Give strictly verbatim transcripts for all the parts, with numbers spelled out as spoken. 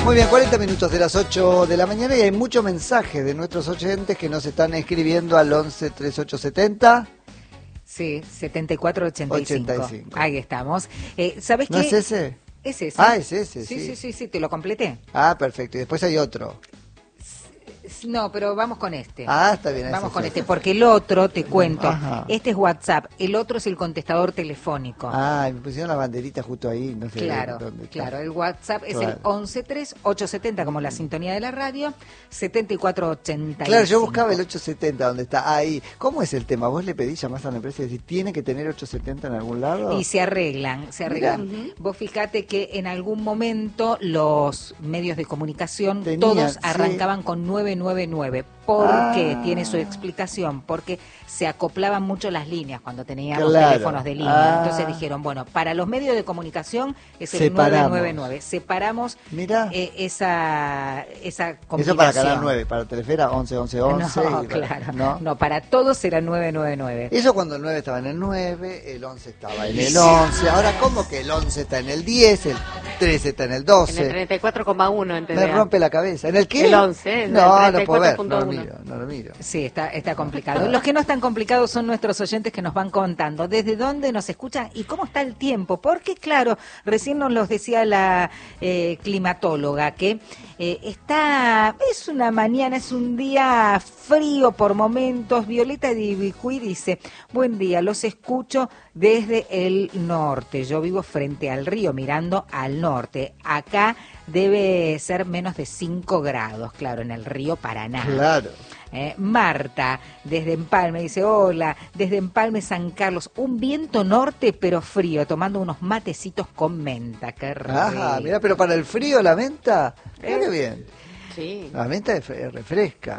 Muy bien, cuarenta minutos de las ocho de la mañana y hay muchos mensajes de nuestros oyentes que nos están escribiendo al once treinta y ocho setenta. Sí, setenta y cuatro ochenta y cinco. ochenta y cinco. Ahí estamos. Eh, ¿Sabes qué? ¿No es ese? Es ese. Ah, es ese, sí. sí. Sí, sí, sí, te lo completé. Ah, perfecto. Y después hay otro. No, pero vamos con este. Ah, está bien. Vamos ese, con sí. este, porque el otro, te cuento, Ajá. este es WhatsApp, el otro es el contestador telefónico. Ah, me pusieron la banderita justo ahí, no sé Claro, dónde está. claro, el WhatsApp es Claro. el once tres ocho setenta, como la sintonía de la radio, setenta y cuatro ochenta y cinco. Claro, yo buscaba el ochocientos setenta, donde está ahí. ¿Cómo es el tema? ¿Vos le pedís, llamás a la empresa y decís, ¿tiene que tener ochocientos setenta en algún lado? Y se arreglan, se arreglan. Mirá. Vos fíjate que en algún momento los medios de comunicación Tenían, todos sí. arrancaban con nueve nueve nueve. ¿Por Ah. qué? Tiene su explicación. Porque se acoplaban mucho las líneas cuando teníamos Claro. teléfonos de línea. Ah. Entonces dijeron, bueno, para los medios de comunicación es el Separamos. nueve nueve nueve. Separamos Mirá. eh, esa, esa combinación. Eso para Canal nueve, para Telefera once once once. No, y para- claro. ¿no? No, para todos era nueve nueve nueve. Eso cuando el nueve estaba en el nueve, el once estaba en el once. Ahora, ¿cómo que el once está en el diez, el trece está en el En el doce? treinta y cuatro coma uno, en T V A. Me rompe la cabeza. ¿En el qué? El once, en el No, no treinta y puedo cuatro ver, punto no lo uno. miro, no lo miro. Sí, está, está complicado. Los que no están complicados son nuestros oyentes que nos van contando desde dónde nos escuchan y cómo está el tiempo. Porque, claro, recién nos los decía la eh, climatóloga, que eh, está, es una mañana, es un día frío por momentos. Violeta de Ibicuí dice, buen día, los escucho desde el norte. Yo vivo frente al río, mirando al norte. Acá debe ser menos de cinco grados, claro, en el río Paraná. Claro. Eh, Marta, desde Empalme, dice, hola, desde Empalme, San Carlos, un viento norte pero frío, tomando unos matecitos con menta, qué rico. Ajá, mira, pero para el frío la menta, mira Eh. qué bien. Sí. La menta es fre- refresca.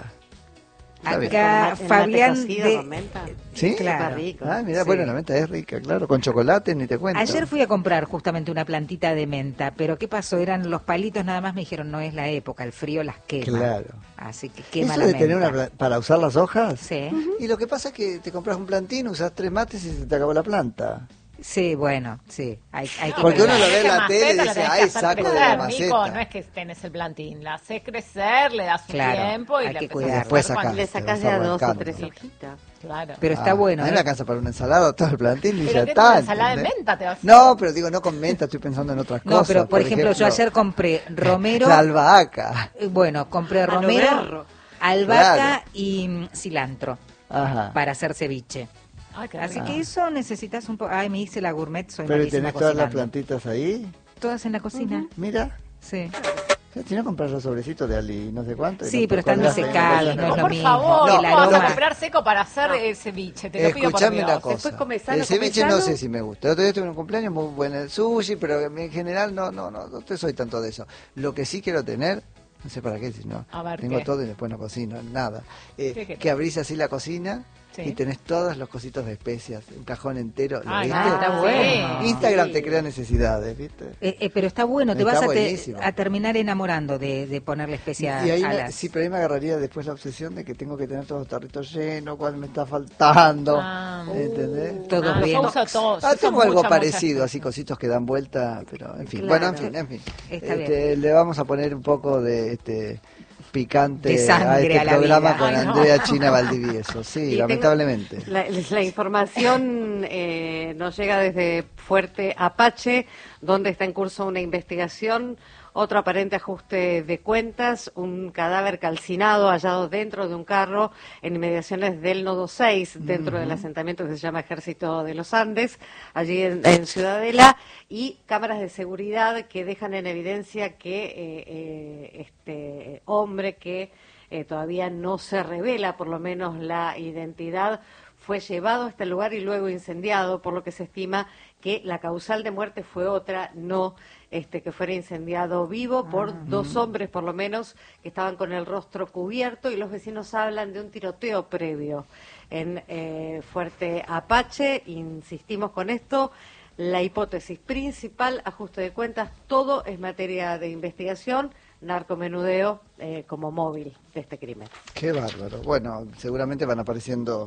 Está bien. Acá Con ma- el Fabián mate cocido de... con menta. ¿Sí? Claro. Está rico. Ah, mira, Sí. bueno, la menta es rica, claro, con chocolate ni te cuento. Ayer fui a comprar justamente una plantita de menta, pero ¿qué pasó? Eran los palitos nada más, me dijeron, no es la época, el frío las quema. Claro. Así que quema Eso la de menta. tener una pla- para usar las hojas. Sí, Y lo que pasa es que te compras un plantín, usas tres mates y se te acabó la planta. sí, bueno, sí, hay, hay que Porque pero uno lo ve en la maceta tele y la dice, tenés que "Ay, hacer saco de crecer, la Nico, maceta". no es que tenés el plantín, la haces crecer, le das un Claro, tiempo y hay la que empezás cuidar. a Después hacer sacás. cuando- Le Te sacás vas de a dos o arrancando. tres hojitas. Claro. pero está Ah, bueno. A mí ¿eh? me alcanza para una ensalada todo el plantín y Pero ya ¿qué está. tal, ensalada de ¿entendés? menta te vas a hacer? No, pero digo, no con menta, estoy pensando en otras No, cosas. pero por, ejemplo, yo ayer compré romero, La albahaca. eh, bueno, compré A lo romero, berro. albahaca Claro. y mm, cilantro Ajá. para hacer ceviche. Ay, qué Así rico. que eso necesitas un poco. Ay, me hice la gourmet, soy Pero ¿y malísima tenés todas las cocinando. plantitas ahí? Todas en la cocina. Mira. Sí. Si no compras los sobrecitos de Ali, no sé cuánto. y Sí, los pero están colgás ahí en la disecados, cocina. no es lo por mismo. favor, No, ¿cómo vas lo a que- comprar seco para hacer eh, ceviche? Te lo pido por Escuchame Dios. una cosa. Después come sano, el come ceviche no sano. sé si me gusta. El otro día tuve un cumpleaños muy bueno el sushi, pero en general no, no, no, no te soy tanto de eso. Lo que sí quiero tener, no sé para qué, si no, A ver, tengo ¿qué? todo y después no cocino, nada. Eh, ¿Qué querés? que abrís así la cocina Sí. y tenés todos los cositos de especias, un cajón entero. ¿Lo Ay, viste? ah, está bueno. Instagram Sí. te crea necesidades, ¿viste? Eh, eh, pero está bueno, te Está vas a, te- buenísimo. a terminar enamorando de, de ponerle especia Y ahí a me- las... sí, pero ahí me agarraría después la obsesión de que tengo que tener todos los tarritos llenos, cuál me está faltando, Ah. ¿entendés? Todos Ah, bien. yo uso todo. Ah, yo tengo uso algo mucha, parecido, mucha- así cositos que dan vuelta, pero en fin. Claro. Bueno, en fin, en fin. Está Este, le vamos a poner un poco de este picante De sangre a este a la programa vida. con Ay, no. Andrea China Valdivieso. Sí, Y tengo- lamentablemente. La, la información eh, nos llega desde Fuerte Apache, donde está en curso una investigación, otro aparente ajuste de cuentas, un cadáver calcinado hallado dentro de un carro en inmediaciones del Nodo seis, dentro del asentamiento que se llama Ejército de los Andes, allí en, en Ciudadela, y cámaras de seguridad que dejan en evidencia que eh, eh, este hombre que eh, todavía no se revela, por lo menos la identidad, fue llevado a este lugar y luego incendiado, por lo que se estima que la causal de muerte fue otra, no este que fuera incendiado vivo por dos hombres por lo menos que estaban con el rostro cubierto, y los vecinos hablan de un tiroteo previo en eh, Fuerte Apache. Insistimos con esto, la hipótesis principal, ajuste de cuentas, todo es materia de investigación, narcomenudeo eh, como móvil de este crimen. Qué bárbaro. Bueno, seguramente van apareciendo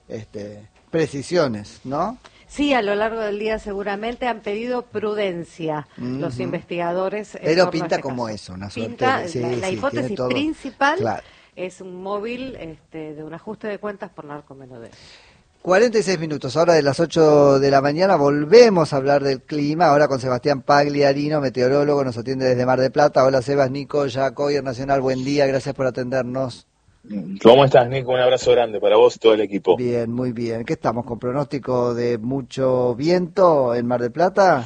este, precisiones, ¿no? Sí, a lo largo del día seguramente han pedido prudencia uh-huh. los investigadores. Pero pinta este como caso. eso, una suerte. Pinta, de, sí, la, la sí, hipótesis todo, principal claro. es un móvil este, de un ajuste de cuentas por narcomenudeo. cuarenta y seis minutos, ahora de las ocho de la mañana volvemos a hablar del clima, ahora con Sebastián Pagliarino, meteorólogo, nos atiende desde Mar del Plata. Hola Sebas, Nico, Jacobier Nacional, buen día, gracias por atendernos. ¿Cómo estás, Nico? Un abrazo grande para vos y todo el equipo. Bien, muy bien. ¿Qué estamos, con pronóstico de mucho viento en Mar del Plata?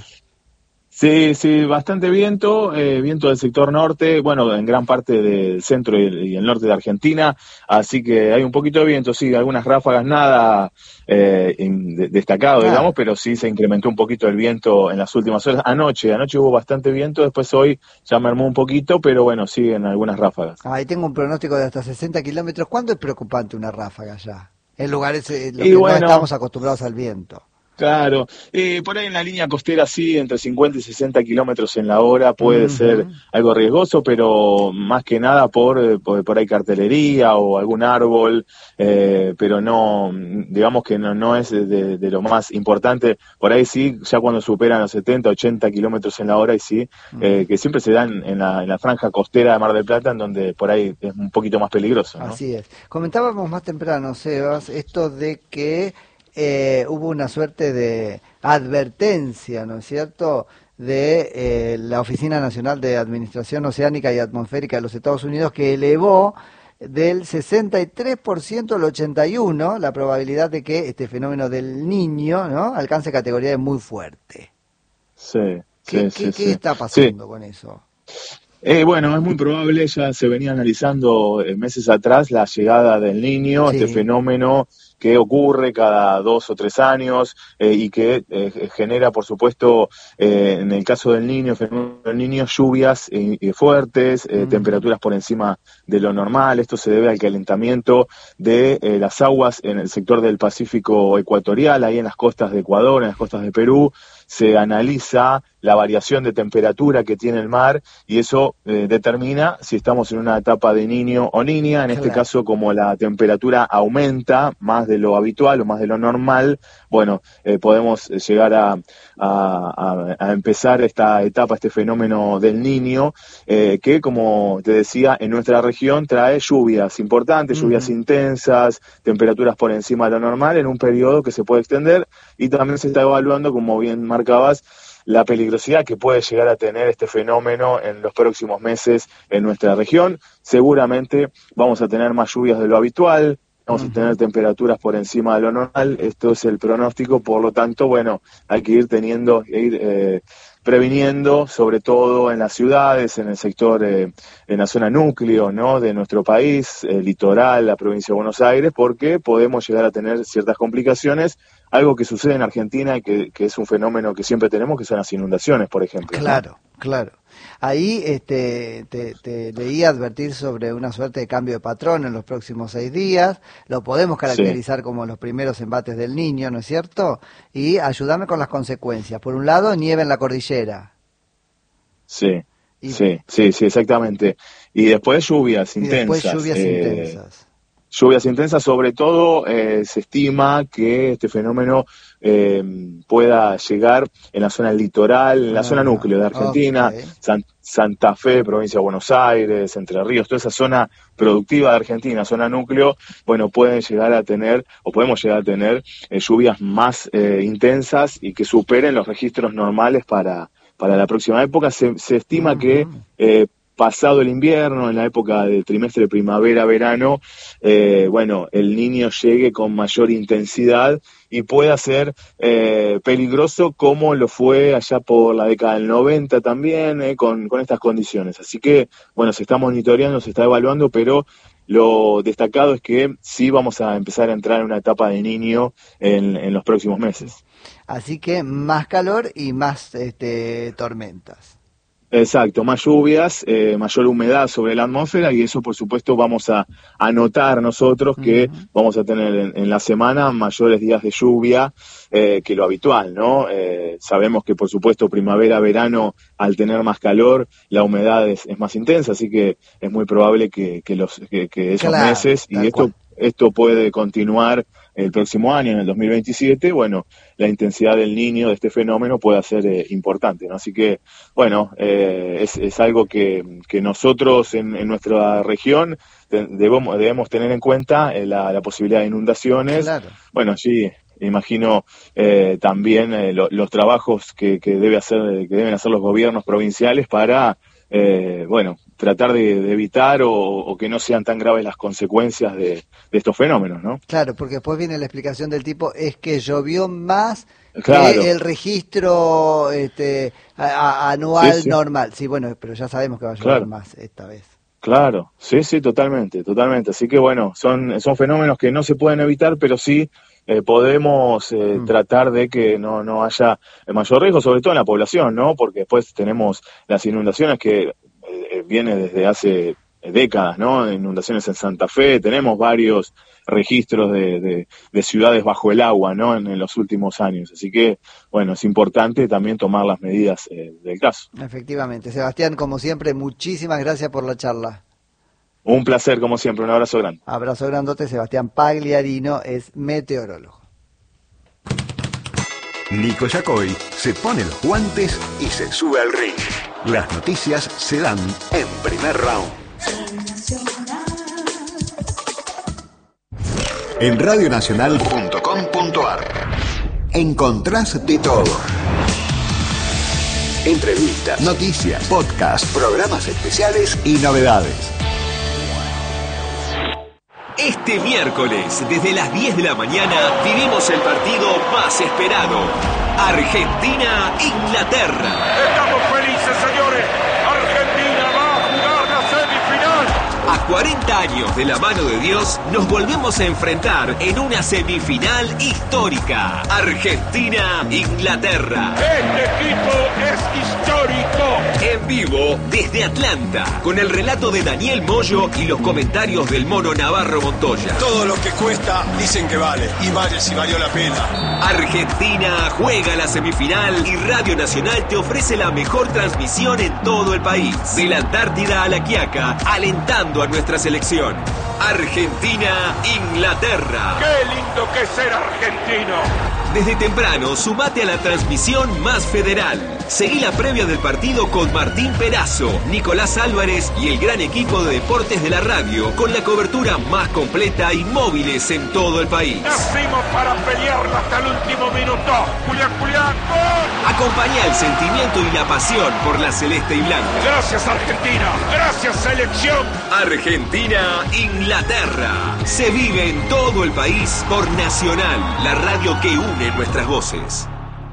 Sí, sí, bastante viento, eh, viento del sector norte, bueno, en gran parte del centro y el, y el norte de Argentina, así que hay un poquito de viento, sí, algunas ráfagas, nada eh, in, de, destacado, claro. digamos, pero sí se incrementó un poquito el viento en las últimas horas. Anoche, anoche hubo bastante viento, después hoy ya mermó un poquito, pero bueno, siguen algunas ráfagas. Ahí tengo un pronóstico de hasta sesenta kilómetros. ¿Cuándo es preocupante una ráfaga ya? En lugares en los y que bueno, no estamos acostumbrados al viento. Claro, eh, por ahí en la línea costera sí, entre cincuenta y sesenta kilómetros en la hora puede uh-huh. ser algo riesgoso, pero más que nada por, por, por ahí cartelería o algún árbol, eh, pero no, digamos que no, no es de, de lo más importante. Por ahí sí, ya cuando superan los setenta, ochenta kilómetros en la hora, y sí, uh-huh. eh, que siempre se dan en la, en la franja costera de Mar del Plata, en donde por ahí es un poquito más peligroso, ¿no? Así es. Comentábamos más temprano, Sebas, esto de que Eh, hubo una suerte de advertencia, ¿no es cierto?, de eh, la Oficina Nacional de Administración Oceánica y Atmosférica de los Estados Unidos, que elevó del sesenta y tres por ciento al ochenta y uno por ciento la probabilidad de que este fenómeno del Niño, ¿no?, alcance categoría de muy fuerte. Sí, ¿Qué, sí, qué, sí, ¿qué está pasando sí. con eso? Eh, bueno, es muy probable, ya se venía analizando eh, meses atrás la llegada del Niño, sí. este fenómeno que ocurre cada dos o tres años eh, y que eh, genera, por supuesto, eh, en el caso del Niño, fenómeno del Niño, lluvias eh, fuertes, eh, mm. temperaturas por encima de lo normal. Esto se debe al calentamiento de eh, las aguas en el sector del Pacífico ecuatorial, ahí en las costas de Ecuador, en las costas de Perú. Se analiza la variación de temperatura que tiene el mar y eso eh, determina si estamos en una etapa de niño o niña. En claro. este caso, como la temperatura aumenta más de lo habitual o más de lo normal, bueno, eh, podemos llegar a, a, a empezar esta etapa, este fenómeno del Niño, eh, que, como te decía, en nuestra región trae lluvias importantes, uh-huh. lluvias intensas, temperaturas por encima de lo normal en un periodo que se puede extender, y también se está evaluando, como bien marcabas, la peligrosidad que puede llegar a tener este fenómeno en los próximos meses en nuestra región. Seguramente vamos a tener más lluvias de lo habitual, vamos uh-huh. a tener temperaturas por encima de lo normal. Esto es el pronóstico, por lo tanto, bueno, hay que ir teniendo, ir eh, previniendo, sobre todo en las ciudades, en el sector, eh, en la zona núcleo, ¿no?, de nuestro país, el litoral, la provincia de Buenos Aires, porque podemos llegar a tener ciertas complicaciones. Algo que sucede en Argentina y que, que es un fenómeno que siempre tenemos, que son las inundaciones, por ejemplo. Claro, ¿no? claro. Ahí este, te, te leí advertir sobre una suerte de cambio de patrón en los próximos seis días. Lo podemos caracterizar sí. como los primeros embates del Niño, ¿no es cierto? Y ayúdame con las consecuencias. Por un lado, nieve en la cordillera. Sí, y, sí, sí, sí, exactamente. Y después lluvias y intensas. después lluvias eh, intensas. Lluvias intensas, sobre todo eh, se estima que este fenómeno eh, pueda llegar en la zona litoral, en la ah, zona núcleo de Argentina, okay. San, Santa Fe, provincia de Buenos Aires, Entre Ríos, toda esa zona productiva de Argentina, zona núcleo, bueno, pueden llegar a tener, o podemos llegar a tener, eh, lluvias más eh, intensas y que superen los registros normales para, para la próxima época. Se, se estima uh-huh. que eh, pasado el invierno, en la época del trimestre primavera-verano, eh, bueno, el Niño llegue con mayor intensidad y pueda ser eh, peligroso, como lo fue allá por la década del noventa también, eh, con, con estas condiciones. Así que, bueno, se está monitoreando, se está evaluando, pero lo destacado es que sí vamos a empezar a entrar en una etapa de Niño en, en los próximos meses. Así que más calor y más este, tormentas. Exacto, más lluvias, eh, mayor humedad sobre la atmósfera, y eso, por supuesto, vamos a, a notar nosotros que uh-huh. vamos a tener en, en la semana mayores días de lluvia eh, que lo habitual, ¿no? Eh, sabemos que, por supuesto, primavera, verano, al tener más calor, la humedad es, es más intensa, así que es muy probable que, que, los, que, que esos claro, meses, y esto, esto puede continuar el próximo año, en el dos mil veintisiete, bueno, la intensidad del Niño, de este fenómeno, puede ser eh, importante, ¿no? Así que, bueno, eh, es, es algo que, que nosotros en, en nuestra región te, debemos, debemos tener en cuenta, eh, la, la posibilidad de inundaciones. Claro. Bueno, sí, imagino eh, también eh, lo, los trabajos que, que, debe hacer, que deben hacer los gobiernos provinciales para, eh, bueno, tratar de, de evitar o, o que no sean tan graves las consecuencias de, de estos fenómenos, ¿no? Claro, porque después viene la explicación del tipo, es que llovió más claro. que el registro este, a, a, anual sí, sí. normal. Sí, bueno, pero ya sabemos que va a llover claro. más esta vez. Claro, sí, sí, totalmente, totalmente. Así que bueno, son, son fenómenos que no se pueden evitar, pero sí eh, podemos eh, mm. tratar de que no, no haya mayor riesgo, sobre todo en la población, ¿no? Porque después tenemos las inundaciones que eh, vienen desde hace décadas, ¿no? Inundaciones en Santa Fe, tenemos varios registros de, de, de ciudades bajo el agua, ¿no? En, en los últimos años. Así que, bueno, es importante también tomar las medidas eh, del caso. Efectivamente. Sebastián, como siempre, muchísimas gracias por la charla. Un placer, como siempre. Un abrazo grande. Abrazo grandote. Sebastián Pagliarino es meteorólogo. Nico Yacoy se pone los guantes y se sube al ring. Las noticias se dan en Primer Round. En radio nacional punto com punto a r encontrás de todo. Entrevistas, noticias, podcasts, programas especiales y novedades. Este miércoles, desde las diez de la mañana, vivimos el partido más esperado. Argentina-Inglaterra. Estamos felices, señores. Argentina va a jugar la semifinal. A cuarenta años de la mano de Dios, nos volvemos a enfrentar en una semifinal histórica. Argentina-Inglaterra. Este equipo es histórico. En vivo desde Atlanta, con el relato de Daniel Moyo y los comentarios del Mono Navarro Montoya. Todo lo que cuesta dicen que vale, y vale si valió la pena. Argentina juega la semifinal y Radio Nacional te ofrece la mejor transmisión en todo el país. De la Antártida a la Quiaca, alentando a nuestra selección. Argentina-Inglaterra. ¡Qué lindo que es ser argentino! Desde temprano, sumate a la transmisión más federal. Seguí la previa del partido con Martín Perazo, Nicolás Álvarez y el gran equipo de deportes de la radio, con la cobertura más completa y móviles en todo el país. Nacimos para pelearla hasta el último minuto. Julián, Julián, ¡gol! Acompañá el sentimiento y la pasión por la celeste y blanca. Gracias, Argentina. Gracias, selección. Argentina-Inglaterra. Se vive en todo el país por Nacional, la radio que une nuestras voces.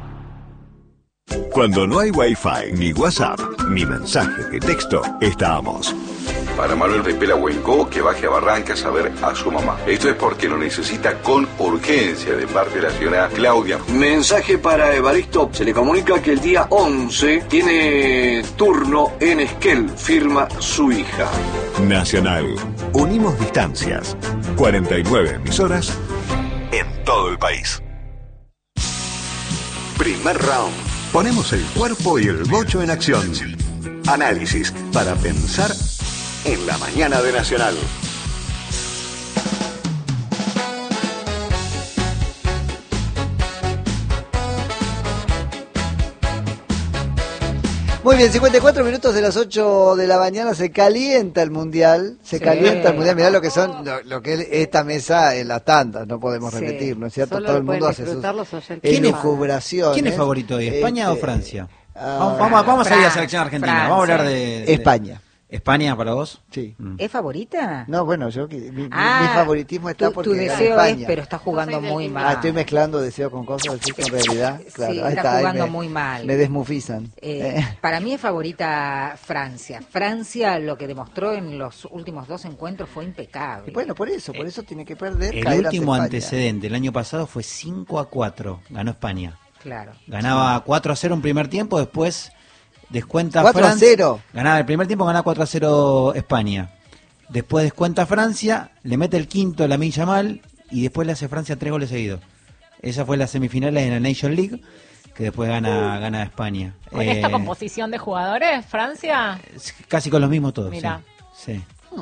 Cuando no hay Wi-Fi, ni WhatsApp, ni mensaje de texto, estamos. Para Manuel Pepe Huenco, que baje a Barrancas a ver a su mamá. Esto es porque lo necesita con urgencia de parte de la señora Claudia. Mensaje para Evaristo. Se le comunica que el día once tiene turno en Esquel. Firma su hija. Nacional. Unimos distancias. cuarenta y nueve emisoras en todo el país. Primer round. Ponemos el cuerpo y el bocho en acción. Análisis para pensar en la mañana de Nacional. Muy bien, cincuenta y cuatro minutos de las ocho de la mañana, se calienta el Mundial, se sí. calienta el Mundial, mirá lo que son, lo, lo que es esta mesa en las tandas, no podemos sí. repetir, ¿no es cierto? Solo todo el mundo hace sus elucubraciones. ¿Quién es favorito hoy, España este, o Francia? Uh, vamos, vamos, vamos a ir a la selección argentina, Francia. Vamos a hablar de, de... España. ¿España para vos? Sí. Mm. ¿Es favorita? No, bueno, yo mi, ah, mi favoritismo está tu, porque tu deseo España. Es, pero está jugando muy mal. Ah, estoy mezclando deseo con cosas así que en realidad, claro, sí, ahí está, está jugando me, muy mal. Me desmufizan. Eh, eh. Para mí es favorita Francia. Francia lo que demostró en los últimos dos encuentros fue impecable. Y bueno, por eso, por eso tiene que perder. El último antecedente, el año pasado fue cinco a cuatro, ganó España. Claro. Ganaba cuatro a cero en primer tiempo, después descuenta cuatro a cero. Ganaba el primer tiempo, ganaba cuatro a cero España. Después descuenta Francia, le mete el quinto Lamine Yamal y después le hace Francia tres goles seguidos. Esa fue la semifinal en la Nation League, que después gana uh. gana España. ¿Con eh, esta composición de jugadores, Francia? Casi con los mismos todos. Mirá. Sí. sí.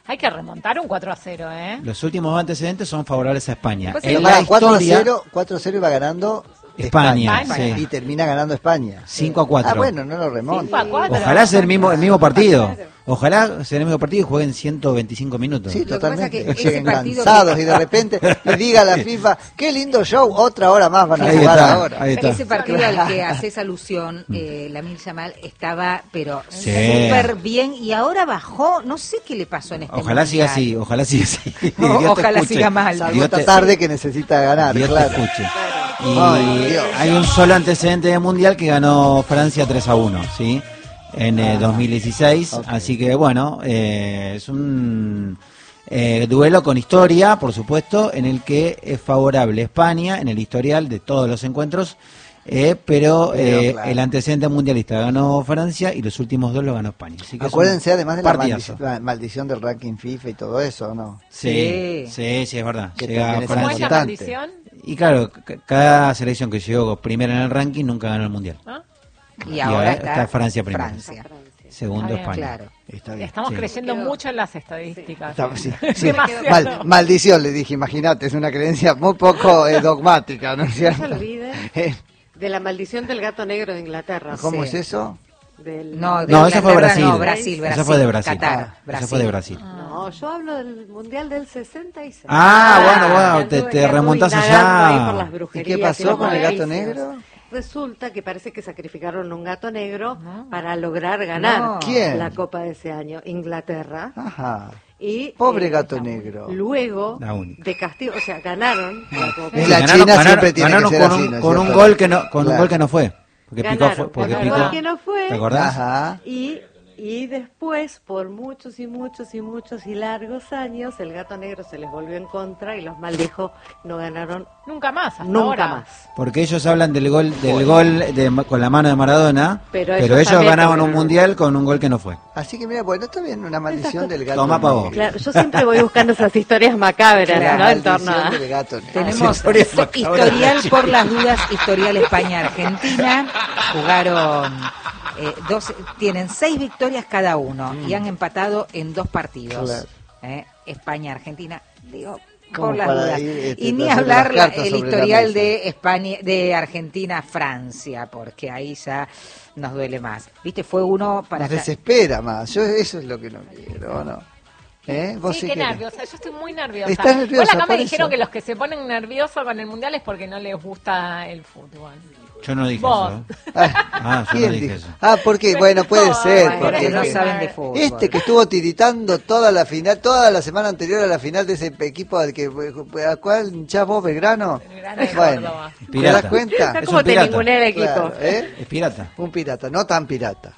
Hay que remontar un cuatro a cero, ¿eh? Los últimos antecedentes son favorables a España. Pues en la cuatro a historia, cero, cuatro a cero iba ganando España, España, sí. y termina ganando España. cinco a cuatro. Ah, bueno, no lo remonta. Ojalá sea el mismo, el mismo partido. Ojalá sea el mismo partido y jueguen ciento veinticinco minutos. Sí, Lo que totalmente. pasa que Lleguen ese partido cansados que- y de repente le diga a la FIFA, qué lindo show, otra hora más van a Ahí jugar está, ahora. ahí está. Ese partido al que haces alusión, eh, Lamine Yamal estaba, pero Sí. súper bien, y ahora bajó, no sé qué le pasó en este Ojalá siga mundial. así, ojalá siga así. O- Dios te ojalá escuche. siga mal. Salvo Dios esta te- tarde que necesita ganar, Dios te claro. escuche. Y Ay, Dios. hay un solo antecedente de mundial que ganó Francia tres a uno, ¿sí? En eh, dos mil dieciséis, ok. así que bueno, eh, es un eh, duelo con historia, por supuesto, en el que es favorable España en el historial de todos los encuentros, eh, pero, Pero, eh, claro. el antecedente mundialista ganó Francia y los últimos dos lo ganó España. Así que es un Acuérdense además de la partidazo. maldición, la maldición del ranking FIFA y todo eso, ¿no? Sí, sí, sí, es verdad. Que Llega también es ¿Cómo es la importante. maldición? Y claro, c- cada selección que llegó primera en el ranking nunca ganó el mundial. ¿Ah? Y Y ahora ahora está, está Francia primero. Francia. Segundo Está bien, España. Claro. Está bien. Estamos Sí. creyendo mucho en las estadísticas. Está- sí, sí. Demasiado. Mal- maldición, le dije, imagínate, es una creencia muy poco eh, dogmática, ¿no es No se cierto? olviden Eh, de la maldición del gato negro de Inglaterra. ¿Cómo Sí. es eso? Del- No, de No, eso fue Inglaterra Brasil. no, Brasil, Brasil. Eso fue de Brasil. Qatar, Ah, Brasil. Eso fue de Brasil. No, yo hablo del Mundial del sesenta y seis. Ah, bueno, bueno, que te, anduve- te que anduve remontás indagando ahí por las allá. ¿Y brujerías qué y pasó los con el gato maleficios. negro? Resulta que parece que sacrificaron un gato negro para lograr ganar No. ¿Quién? la Copa de ese año. Inglaterra. Ajá. Y, Pobre eh, gato negro. Luego La única. de castigo, o sea, ganaron la Copa. En la Sí, China siempre tiene que ganaron ser con así, un, ¿no es con un cierto? gol que no, con un Claro. gol que no fue. Porque picó, Ganaron, fue- porque con un picó. gol que no fue. ¿Te acordás? Ajá. Y, y después, por muchos y muchos y muchos y largos años, el gato negro se les volvió en contra y los maldijo, no ganaron Nunca más, hasta nunca ahora. más. Porque ellos hablan del gol del gol de- con la mano de Maradona, Pero pero, ellos ellos también ganaban un tuvieron- mundial con un gol que no fue. Así que mira, bueno, está bien, una maldición del gato Toma pa' vos. negro. Claro, yo siempre voy buscando esas historias macabras, La ¿no? En torno maldición a... del gato negro. Tenemos Sí, historia histo- macabra. historial por las dudas, historial España-Argentina. Jugaron eh, dos, tienen seis victorias cada uno y han empatado en dos partidos. Claro. Eh, España-Argentina, digo, Como por las para dudas. ir, este, Y ni hacer hablar las la- cartas el sobre la historial mesa. de España, de Argentina-Francia, porque ahí ya nos duele más. Viste, fue uno para Nos ca- desespera más. Yo eso es lo que no quiero, ¿o no? ¿Eh? ¿Vos Sí, sí qué querés? nerviosa, yo estoy muy nerviosa. Estás nerviosa, Igual acá por me dijeron eso. que los que se ponen nerviosos con el mundial es porque no les gusta el fútbol. Yo no dije Vos. eso. ¿eh? Ah, Ah, yo ¿quién no dije dijo? eso. Ah, porque, bueno, puede No, ser. bueno, Porque porque no que- saben de fútbol. Este que estuvo tiritando toda la final, toda la semana anterior a la final de ese equipo al que a cuál hinchás vos, Belgrano. Belgrano de Bueno, Córdoba. ¿te Pirata. das cuenta? Está Es como un te pirata. ningunea el equipo. Claro, ¿eh? Es pirata. Un pirata, no tan pirata.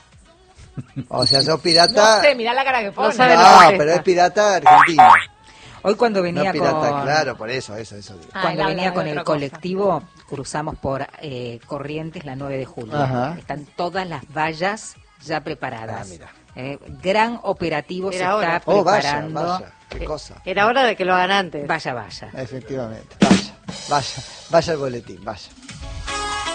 O sea, sos pirata. No sé, mirá la cara que pone. No sabe lo No, que es pero esta. es pirata argentino. Hoy cuando venía No pirata, con claro, por eso, eso, eso. digo. Ah, cuando él venía habla con de el otra cosa. colectivo, cruzamos por eh, Corrientes la nueve de julio. Ajá. Están todas las vallas ya preparadas. Ah, mira. Eh, gran operativo se Era hora. está Oh, vaya, preparando. vaya, qué cosa. Era hora de que lo hagan antes. Vaya, vaya. Efectivamente, vaya, vaya, vaya el boletín, vaya.